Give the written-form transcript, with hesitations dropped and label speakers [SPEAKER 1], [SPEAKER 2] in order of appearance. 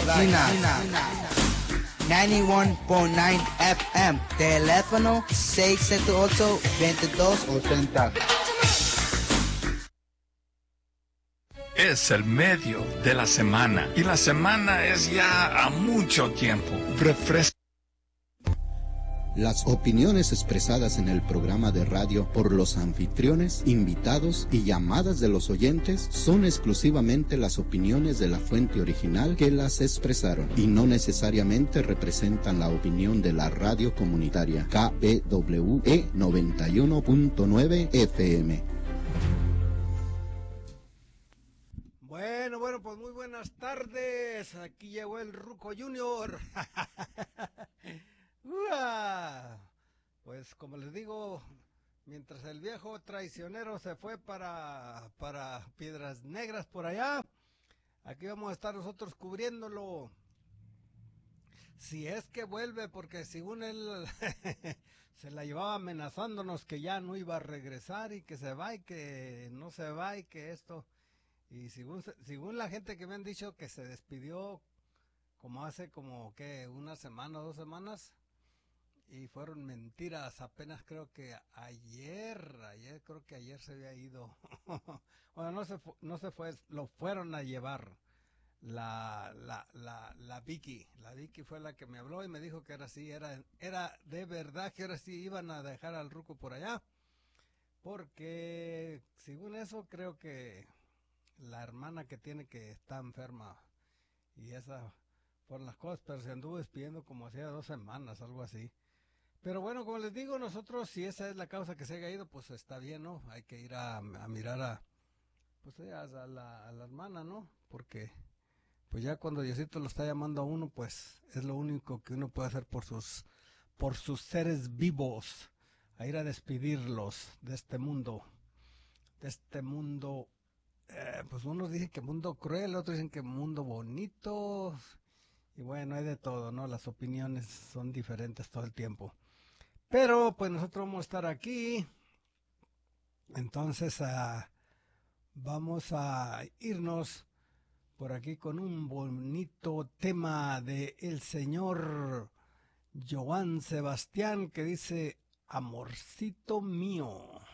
[SPEAKER 1] China. 91.9 FM. Teléfono 678-2280.
[SPEAKER 2] Es el medio de la semana y la semana es ya a mucho tiempo. Refresca.
[SPEAKER 3] Las opiniones expresadas en el programa de radio por los anfitriones, invitados y llamadas de los oyentes son exclusivamente las opiniones de la fuente original que las expresaron y no necesariamente representan la opinión de la radio comunitaria KBWE 91.9 FM.
[SPEAKER 4] Bueno, pues muy buenas tardes. Aquí llegó el Ruco Junior. Pues como les digo, mientras el viejo traicionero se fue para Piedras Negras por allá, aquí vamos a estar nosotros cubriéndolo. Si es que vuelve, porque según él se la llevaba amenazándonos que ya no iba a regresar y que se va y que no se va y que esto. Y según la gente que me han dicho que se despidió como hace una semana o 2 semanas. Y fueron mentiras, apenas creo que ayer se había ido. Bueno, no se fue, lo fueron a llevar. La Vicky fue la que me habló y me dijo que era así, era de verdad que ahora sí iban a dejar al Ruco por allá. Porque según eso creo que la hermana que tiene que está enferma y esa fueron las cosas, pero se anduvo despidiendo como hacía 2 semanas, algo así. Pero bueno, como les digo, nosotros, si esa es la causa que se haya ido, pues está bien, ¿no? Hay que ir a mirar a la hermana, ¿no? Porque, pues ya cuando Diosito lo está llamando a uno, pues es lo único que uno puede hacer por sus seres vivos, a ir a despedirlos de este mundo, pues unos dicen que mundo cruel, otros dicen que mundo bonito, y bueno, hay de todo, ¿no? Las opiniones son diferentes todo el tiempo. Pero pues nosotros vamos a estar aquí, entonces vamos a irnos por aquí con un bonito tema de el señor Joan Sebastián que dice Amorcito mío.